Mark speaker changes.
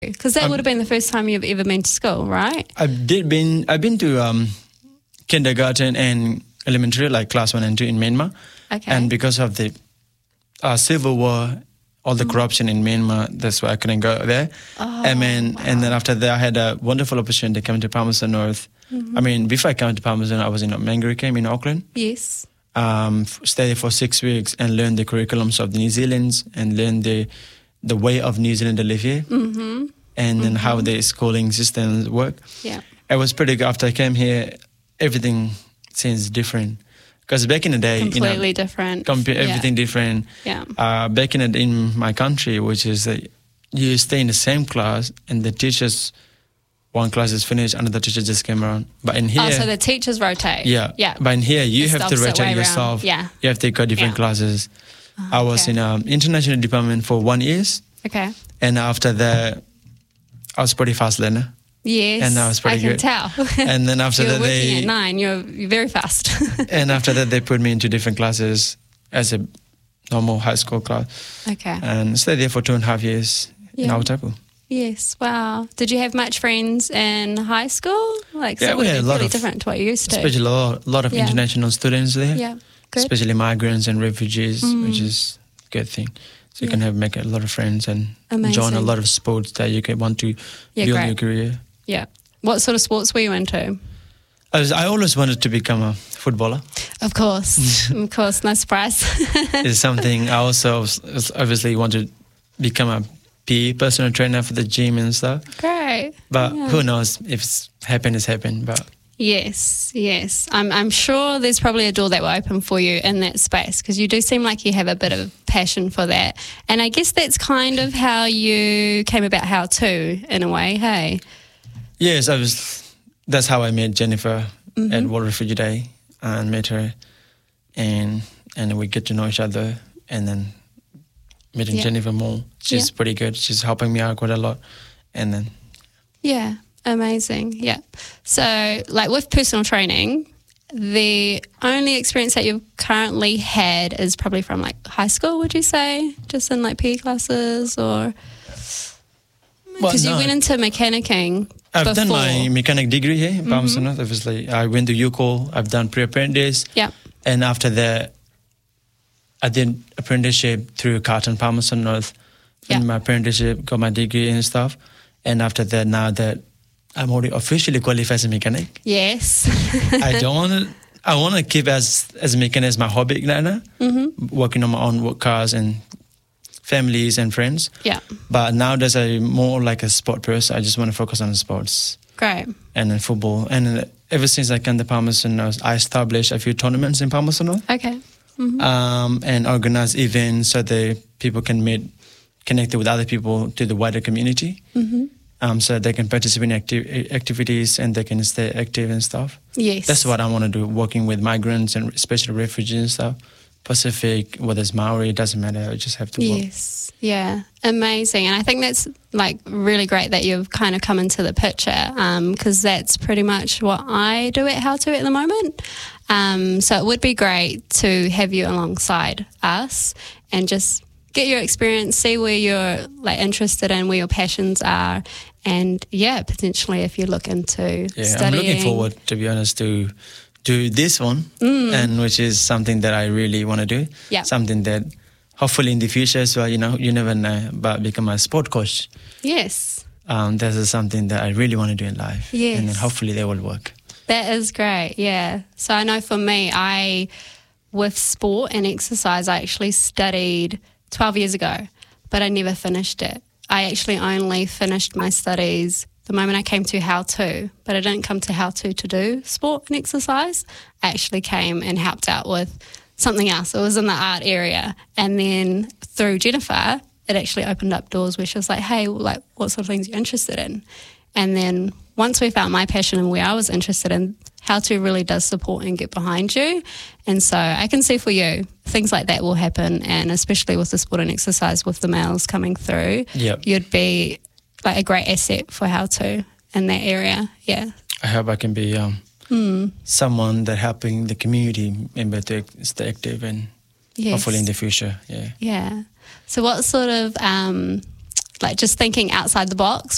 Speaker 1: Because that would have been the first time you've ever been to school, right?
Speaker 2: I've been to kindergarten and elementary, like class 1 and 2 in Myanmar.
Speaker 1: Okay.
Speaker 2: And because of the civil war, all the corruption in Myanmar, that's why I couldn't go there. And then after that, I had a wonderful opportunity to come to Palmerston North. I mean, before I came to Palmerston, I was in Mangere Camp in Auckland.
Speaker 1: Yes.
Speaker 2: Stayed there for 6 weeks and learned the curriculums of the New Zealanders and learned the way of New Zealand to live here. And then how the schooling systems work.
Speaker 1: Yeah.
Speaker 2: It was pretty good. After I came here, everything seems different. Because back in the day,
Speaker 1: completely different.
Speaker 2: Everything different.
Speaker 1: Yeah.
Speaker 2: Back in my country, which is you stay in the same class and the teachers, one class is finished, another teacher just came around. But in here,
Speaker 1: so the teachers rotate.
Speaker 2: Yeah. But in here, you have to rotate yourself.
Speaker 1: Yeah.
Speaker 2: You have to go different classes. I was in international department for 1 year.
Speaker 1: Okay.
Speaker 2: And after that, I was pretty fast learner.
Speaker 1: Yes,
Speaker 2: and that was pretty good.
Speaker 1: I can tell.
Speaker 2: And then after
Speaker 1: you're
Speaker 2: that,
Speaker 1: working at 9. You're very fast.
Speaker 2: And after that, they put me into different classes as a normal high school class.
Speaker 1: Okay.
Speaker 2: And stayed there for 2.5 years in Aotapu.
Speaker 1: Yes. Wow. Did you have much friends in high school?
Speaker 2: We had a lot
Speaker 1: really
Speaker 2: of
Speaker 1: different to what you used to.
Speaker 2: Especially a lot of international students there.
Speaker 1: Yeah. Good.
Speaker 2: Especially migrants and refugees, which is a good thing. So you can make a lot of friends and join a lot of sports that you can want to build your career.
Speaker 1: Yeah. What sort of sports were you into?
Speaker 2: I always wanted to become a footballer.
Speaker 1: Of course. Of course. No surprise.
Speaker 2: It's something I also obviously want to become a PE personal trainer for the gym and stuff.
Speaker 1: Great.
Speaker 2: But who knows if it's happened. But
Speaker 1: Yes. I'm sure there's probably a door that will open for you in that space because you do seem like you have a bit of passion for that. And I guess that's kind of how you came about How To, in a way, hey?
Speaker 2: Yes, that's how I met Jennifer at World Refugee Day and met her. And we get to know each other and then meeting Jennifer more. She's pretty good. She's helping me out quite a lot. And then...
Speaker 1: Yeah. Amazing. Yeah. So like with personal training, the only experience that you've currently had is probably from like high school, would you say? Just in like PE classes or... Because you went into mechanicking
Speaker 2: I've done my mechanic degree here in Palmerston North, obviously. I went to UCall. I've done pre-apprentice.
Speaker 1: Yeah.
Speaker 2: And after that, I did apprenticeship through Carlton Palmerston North. In my apprenticeship, got my degree and stuff. And after that, now that I'm already officially qualified as a mechanic.
Speaker 1: Yes.
Speaker 2: I want to keep as a mechanic as my hobby right now, working on my own work cars and families and friends.
Speaker 1: Yeah.
Speaker 2: But now that I'm more like a sport person, I just want to focus on sports.
Speaker 1: Great.
Speaker 2: And then football. And ever since I came to Palmerston North, I established a few tournaments in Palmerston North.
Speaker 1: Okay.
Speaker 2: And organize events so that people can connect with other people to the wider community. So they can participate in activities and they can stay active and stuff.
Speaker 1: Yes.
Speaker 2: That's what I want to do, working with migrants and especially refugees and stuff. Pacific, whether it's Maori, it doesn't matter. I just have to work.
Speaker 1: Yes. Yeah. Amazing. And I think that's like really great that you've kind of come into the picture because that's pretty much what I do at How To at the moment. So it would be great to have you alongside us and just get your experience, see where you're like interested in, where your passions are, and potentially if you look into studying.
Speaker 2: I'm looking forward, to be honest, to do this one, and which is something that I really want to do. Yeah. Something that hopefully in the future as well, you never know, but become a sport coach.
Speaker 1: Yes.
Speaker 2: This is something that I really want to do in life.
Speaker 1: Yes.
Speaker 2: And then hopefully they will work.
Speaker 1: That is great, yeah. So I know for me, with sport and exercise, I actually studied 12 years ago, but I never finished it. I actually only finished my studies the moment I came to How To, but I didn't come to How To do sport and exercise. I actually came and helped out with something else. It was in the art area. And then through Jennifer, it actually opened up doors where she was like, hey, like, what sort of things are you interested in? And then once we found my passion and where I was interested in, How To really does support and get behind you. And so I can see for you, things like that will happen. And especially with the sport and exercise, with the males coming through, you'd be like a great asset for How To in that area. Yeah.
Speaker 2: I hope I can be someone that helping the community member to stay active and hopefully in the future. Yeah.
Speaker 1: Yeah. So what sort of, like just thinking outside the box,